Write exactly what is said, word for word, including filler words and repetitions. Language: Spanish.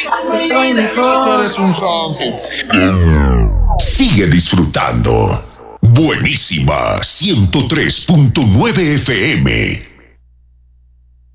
Soy mejor. Eres un santo. Sigue disfrutando. Buenísima ciento tres punto nueve F M.